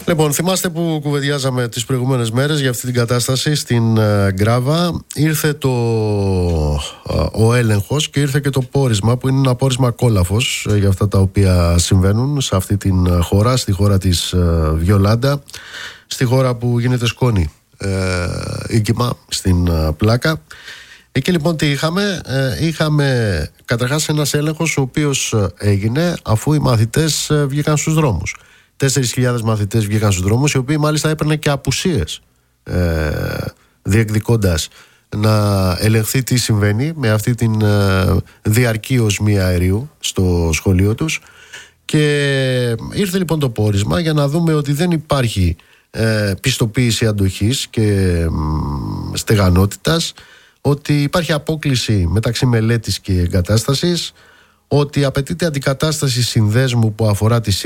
Λοιπόν, θυμάστε που κουβεντιάζαμε τις προηγούμενες μέρες για αυτή την κατάσταση στην Γκράβα. Ήρθε ο έλεγχος και ήρθε και το πόρισμα, που είναι ένα πόρισμα κόλαφος για αυτά τα οποία συμβαίνουν σε αυτή την χώρα, στη χώρα της Βιολάντα, στη χώρα που γίνεται σκόνη οίκημα στην Πλάκα. Εκεί λοιπόν τι είχαμε? Είχαμε καταρχάς ένας έλεγχος ο οποίος έγινε αφού οι μαθητές βγήκαν στους δρόμους. 4.000 μαθητές βγήκαν στους δρόμους, οι οποίοι μάλιστα έπαιρναν και απουσίες διεκδικώντας να ελεγχθεί τι συμβαίνει με αυτή την διαρκή οσμή αερίου στο σχολείο τους. Και ήρθε λοιπόν το πόρισμα για να δούμε ότι δεν υπάρχει πιστοποίηση αντοχής και στεγανότητας, ότι υπάρχει απόκλιση μεταξύ μελέτης και εγκατάστασης, ότι απαιτείται αντικατάσταση συνδέσμου που αφορά τη